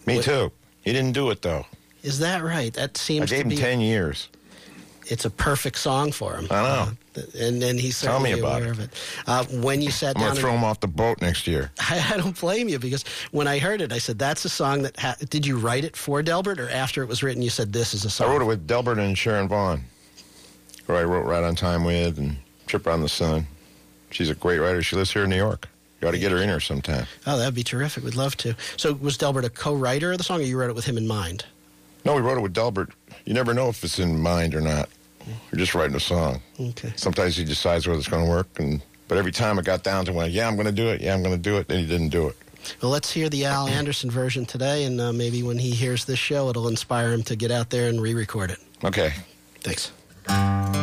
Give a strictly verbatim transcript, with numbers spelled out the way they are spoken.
Me what, too. He didn't do it, though. Is that right? That seems I gave to be... him ten years. It's a perfect song for him. I know. Uh, and, and he's Tell certainly me about aware it. of it. Uh, when you sat I'm down... going to throw and, him off the boat next year. I, I don't blame you, because when I heard it, I said, that's a song that... Ha- did you write it for Delbert, or after it was written, you said, this is a song? I wrote it with Delbert and Sharon Vaughn, who I wrote Right on Time with, and Trip Around the Sun. She's a great writer. She lives here in New York. You ought to get her in here sometime. Oh, that'd be terrific. We'd love to. So was Delbert a co-writer of the song, or you wrote it with him in mind? No, we wrote it with Delbert. You never know if it's in mind or not. You're just writing a song. Okay. Sometimes he decides whether it's going to work, and but every time it got down to when, yeah, I'm going to do it, yeah, I'm going to do it, then he didn't do it. Well, let's hear the Al Anderson version today, and uh, maybe when he hears this show, it'll inspire him to get out there and re-record it. Okay. Thanks.